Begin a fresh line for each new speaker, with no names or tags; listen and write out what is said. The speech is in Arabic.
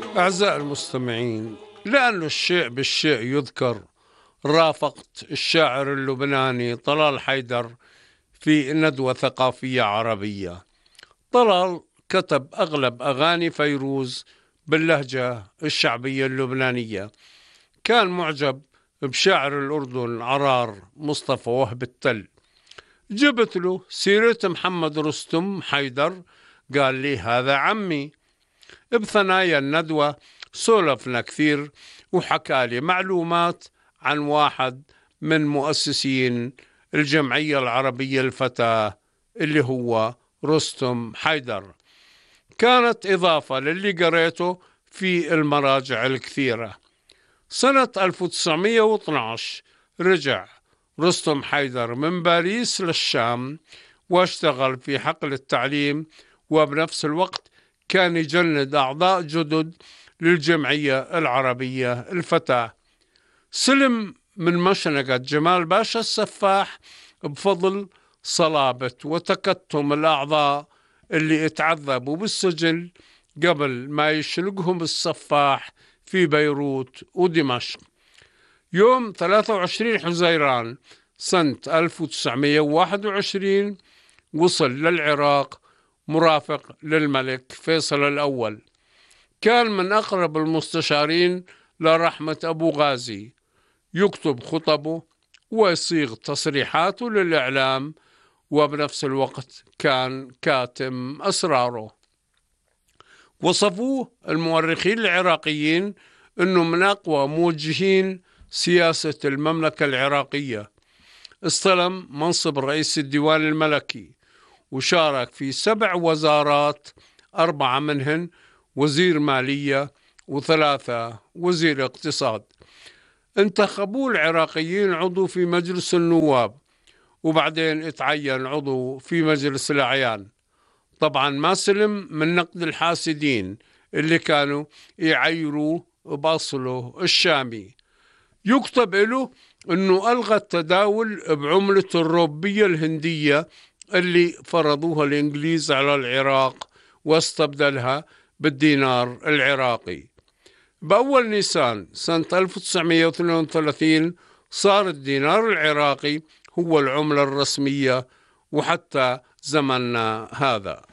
أعزائي المستمعين، لأن الشيء بالشيء يذكر، رافقت الشاعر اللبناني طلال حيدر في ندوة ثقافية عربية. طلال كتب أغلب أغاني فيروز باللهجة الشعبية اللبنانية. كان معجب بشاعر الأردن عرار مصطفى وهب التل. جبت له سيرة محمد رستم حيدر، قال لي هذا عمي. بثنايا الندوة سولفنا كثير، وحكى لي معلومات عن واحد من مؤسسين الجمعية العربية الفتاة اللي هو رستم حيدر. كانت إضافة للي قريته في المراجع الكثيرة. سنة 1912 رجع رستم حيدر من باريس للشام واشتغل في حقل التعليم، وبنفس الوقت كان يجند أعضاء جدد للجمعية العربية الفتاة. سلم من مشنقة جمال باشا السفاح بفضل صلابة وتكتم الأعضاء اللي اتعذبوا بالسجن قبل ما يشنقهم السفاح في بيروت ودمشق. يوم 23 حزيران سنة 1921 وصل للعراق مرافق للملك فيصل الأول. كان من أقرب المستشارين لرحمة أبو غازي، يكتب خطبه ويصيغ تصريحاته للإعلام، وبنفس الوقت كان كاتم أسراره. وصفوه المؤرخين العراقيين أنه من أقوى موجهين سياسة المملكة العراقية. استلم منصب رئيس الديوان الملكي، وشارك في 7 وزارات، 4 منهن وزير مالية و3 وزير اقتصاد. انتخبوه العراقيين عضو في مجلس النواب، وبعدين اتعين عضو في مجلس الأعيان. طبعا ما سلم من نقد الحاسدين اللي كانوا يعيروا بأصله الشامي. يكتب له أنه ألغى التداول بعملة الروبية الهندية اللي فرضوها الإنجليز على العراق، واستبدلها بالدينار العراقي. بأول نيسان سنة 1932 صار الدينار العراقي هو العملة الرسمية، وحتى زمننا هذا.